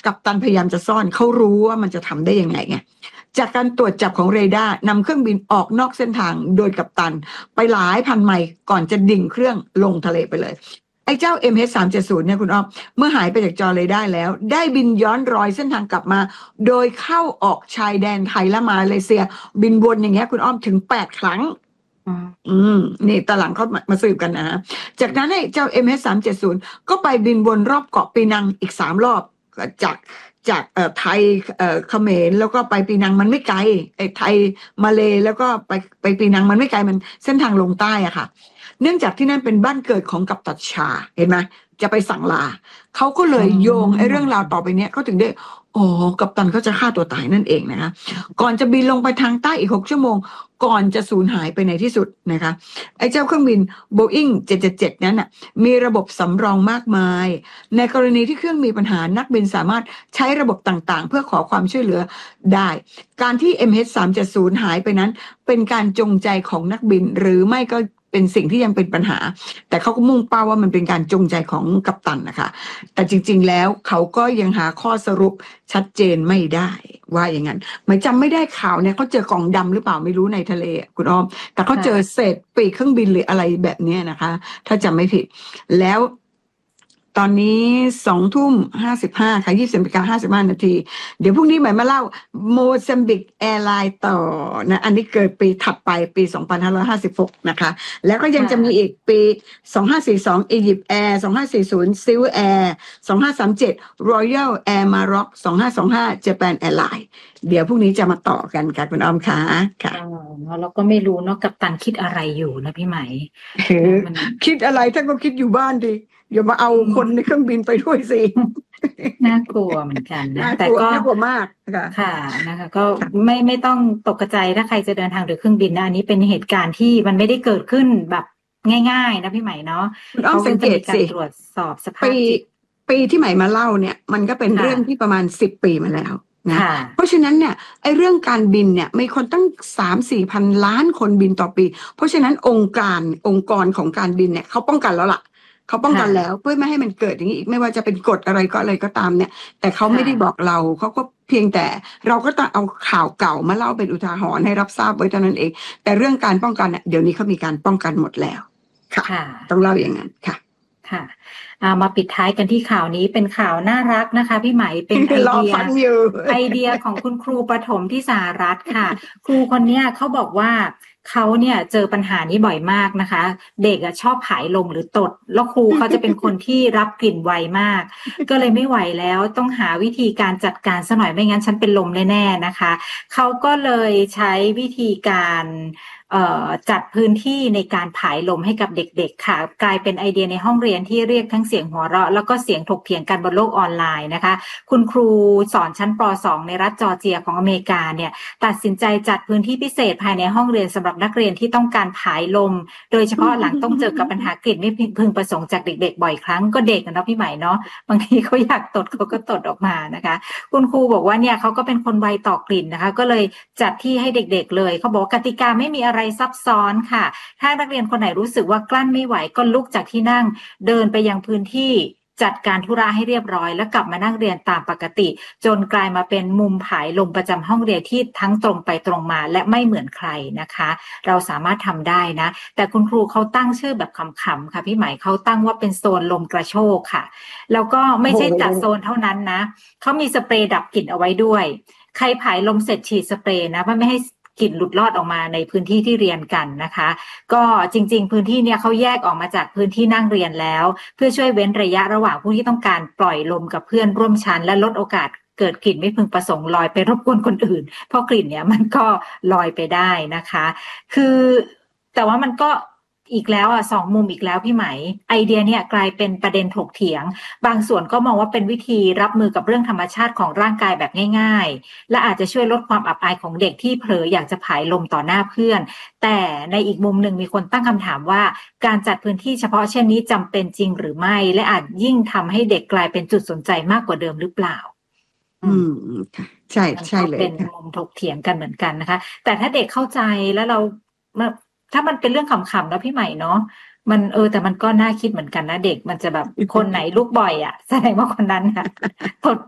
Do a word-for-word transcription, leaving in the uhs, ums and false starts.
กัปตันพยายามจะซ่อนเขารู้ว่ามันจะทำได้ยังไงไงจากการตรวจจับของเรดาร์นำเครื่องบินออกนอกเส้นทางโดยกัปตันไปหลายพันไมล์ก่อนจะดิ่งเครื่องลงทะเลไปเลยไอ้เจ้า เอ็ม เอช สามเจ็ดศูนย์ เนี่ยคุณอ้อมเมื่อหายไปจากจอเรดาร์แล้วได้บินย้อนรอยเส้นทางกลับมาโดยเข้าออกชายแดนไทยและมาเลเซียบินวนอย่างเงี้ยคุณอ้อมถึงแปดครั้งอืมนี่ตอนหลังเขามาสืบกันนะจากนั้นไอ้เจ้า เอ็ม เอช สามเจ็ดศูนย์ ก็ไปบินวนรอบเกาะปีนังอีกสามรอบจากจากเอ่อไทยเอ่อเขมรแล้วก็ไปปีนังมันไม่ไกลไอ้ไทยมาเลแล้วก็ไปไปปีนังมันไม่ไกลมันเส้นทางลงใต้อะค่ะเนื่องจากที่นั่นเป็นบ้านเกิดของกัปตันชาเห็นไหมจะไปสั่งลาเขาก็เลยโยงไอ้เรื่องราวต่อไปเนี้ยเขาถึงได้อ๋อกัปตันเขาจะฆ่าตัวตายนั่นเองนะคะก่อนจะบินลงไปทางใต้อีกหกชั่วโมงก่อนจะสูญหายไปในที่สุดนะคะไอ้เจ้าเครื่องบิน Boeing เจ็ดเจ็ดเจ็ดนั้นน่ะมีระบบสำรองมากมายในกรณีที่เครื่องมีปัญหานักบินสามารถใช้ระบบต่างๆเพื่อขอความช่วยเหลือได้การที่ เอ็ม เอช สามเจ็ดศูนย์ หายไปนั้นเป็นการจงใจของนักบินหรือไม่ก็เป็นสิ่งที่ยังเป็นปัญหาแต่เขาก็มุ่งเป้าว่ามันเป็นการจงใจของกัปตันนะคะแต่จริงๆแล้วเขาก็ยังหาข้อสรุปชัดเจนไม่ได้ว่าอย่างนั้นหมายจำไม่ได้ข่าวเนี่ยเขาเจอกล่องดำหรือเปล่าไม่รู้ในทะเลคุณอ้อมแต่เขาเจอเศษปีกเครื่องบินหรืออะไรแบบนี้นะคะถ้าจำไม่ผิดแล้วตอนนี้สองทุ่มห้าสิบห้าค่ะยี่สิบนาฬิกาห้าสิบห้านาทีเดี๋ยวพรุ่งนี้หมายมาเล่าโมซัมบิกแอร์ไลน์ต่อนะอันนี้เกิดปีถัดไปปีสองพันห้าร้อยห้าสิบหกนะคะแล้วก็ยังจะมีอีกปีสองพันห้าร้อยสี่สิบสองอียิปต์แอร์สองพันห้าร้อยสี่สิบซิลแอร์สองพันห้าร้อยสามสิบเจ็ดรอยัลแอร์มาร็อกสองพันห้าร้อยยี่สิบห้าเจแปนแอร์ไลน์เดี๋ยวพรุ่งนี้จะมาต่อกันค่ะคุณอ้อมค่ะค่ะเราก็ไม่รู้เนาะกัปตันคิดอะไรอยู่นะพี่ไหมคิดอะไรท่านก็คิดอยู่บ้านดิอย่ามาเอาคนในเครื่องบินไปด้วยสิน่ากลัวเหมือนกันนะแต่ก็น่ากลัวมากค่ะค่ะนะคะก็ไม่ไม่ต้องตกใจถ้าใครจะเดินทางโดยเครื่องบินนะอันนี้เป็นเหตุการณ์ที่มันไม่ได้เกิดขึ้นแบบง่ายๆนะพี่ใหม่เนาะต้องสังเกตสิตรวจสอบสภาพจิตปีที่ใหม่มาเล่าเนี่ยมันก็เป็นเรื่องที่ประมาณสิบปีมาแล้วนะเพราะฉะนั้นเนี่ยไอ้เรื่องการบินเนี่ยมีคนตั้งสามสี่พันล้านคนบินต่อปีเพราะฉะนั้นองค์การองค์กรของการบินเนี่ยเขาป้องกันแล้วล่ะเขาป้องกันแล้วเพื่อไม่ให้มันเกิดอย่างนี้อีกไม่ว่าจะเป็นกฎอะไรก็อะไรก็ตามเนี่ยแต่เขาไม่ได้บอกเราเขาก็เพียงแต่เราก็ต้องเอาข่าวเก่ามาเล่าเป็นอุทาหรณ์ให้รับทราบไว้เท่านั้นเองแต่เรื่องการป้องกันเนี่ยเดี๋ยวนี้เขามีการป้องกันหมดแล้วค่ะต้องเล่าอย่างนั้นค่ะค่ะมาปิดท้ายกันที่ข่าวนี้เป็นข่าวน่ารักนะคะพี่ไหมเป็นไอเดียไอเดียของคุณครูประถมที่สหรัฐค่ะครูคนนี้เขาบอกว่าเขาเนี่ยเจอปัญหานี้บ่อยมากนะคะเด็กชอบผายลมหรือตดแล้วครูเขาจะเป็นคนที่รับกลิ่นไวมากก็เลยไม่ไหวแล้วต้องหาวิธีการจัดการซะหน่อยไม่งั้นฉันเป็นลมแน่ๆนะคะเขาก็เลยใช้วิธีการจัดพื้นที่ในการผายลมให้กับเด็กๆค่ะกลายเป็นไอเดียในห้องเรียนที่เรียกทั้งเสียงหัวเราะแล้วก็เสียงถกเถียงกันบนโลกออนไลน์นะคะคุณครูสอนชั้นป สอง ในรัฐจอร์เจียของอเมริกาเนี่ยตัดสินใจจัดพื้นที่พิเศษภายในห้องเรียนสำหรับนักเรียนที่ต้องการผายลมโดยเฉพาะหลังต้องเจอกับปัญหากลิ่นไม่พึงประสงค์จากเด็กๆบ่อยครั้งก็เด็กนะพี่ใหม่เนาะบางทีเขาอยากตดเขาก็ตดออกมานะคะคุณครูบอกว่าเนี่ยเขาก็เป็นคนไวต่อกลิ่นนะคะก็เลยจัดที่ให้เด็กๆเลยเขาบอกกติกาไม่มีอะไรซับซ้อนค่ะถ้านักเรียนคนไหนรู้สึกว่ากลั้นไม่ไหวก็ลุกจากที่นั่งเดินไปยังพื้นที่จัดการธุระให้เรียบร้อยแล้วกลับมานั่งเรียนตามปกติจนกลายมาเป็นมุมผายลมประจำห้องเรียนที่ทั้งตรงไปตรงมาและไม่เหมือนใครนะคะเราสามารถทำได้นะแต่คุณครูเขาตั้งชื่อแบบขำๆค่ะพี่หมายเขาตั้งว่าเป็นโซนลมกระโชกค่ะแล้วก็ไม่ใช่จัดโซนเท่านั้นนะเขามีสเปรย์ดับกลิ่นเอาไว้ด้วยใครผายลมเสร็จฉีดสเปรย์นะเพื่อไม่ให้กลิ่นหลุดลอดออกมาในพื้นที่ที่เรียนกันนะคะก็จริงๆพื้นที่เนี่ยเขาแยกออกมาจากพื้นที่นั่งเรียนแล้วเพื่อช่วยเว้นระยะระหว่างผู้ที่ต้องการปล่อยลมกับเพื่อนร่วมชั้นและลดโอกาสเกิดกลิ่นไม่พึงประสงค์ลอยไปรบกวนคนอื่นเพราะกลิ่นเนี่ยมันก็ลอยไปได้นะคะคือแต่ว่ามันก็อีกแล้วอ่ะสองมุมอีกแล้วพี่ไหมไอเดียเนี่ยกลายเป็นประเด็นถกเถียงบางส่วนก็มองว่าเป็นวิธีรับมือกับเรื่องธรรมชาติของร่างกายแบบง่ายๆและอาจจะช่วยลดความอับอายของเด็กที่เผลออยากจะผายลมต่อหน้าเพื่อนแต่ในอีกมุมหนึ่งมีคนตั้งคำถามว่าการจัดพื้นที่เฉพาะเช่นนี้จำเป็นจริงหรือไม่และอาจยิ่งทำให้เด็กกลายเป็นจุดสนใจมากกว่าเดิมหรือเปล่าอืมใช่ใช่เลยเป็นมุมถกเถียงกันเหมือนกันนะคะแต่ถ้าเด็กเข้าใจแล้วเราถ้ามันเป็นเรื่องขำๆแล้วพี่ใหม่เนาะมันเออแต่มันก็น่าคิดเหมือนกันนะเด็กมันจะแบบคนไหนลุกบ่อยอ่ะแสดงว่าคนนั้นค่ะ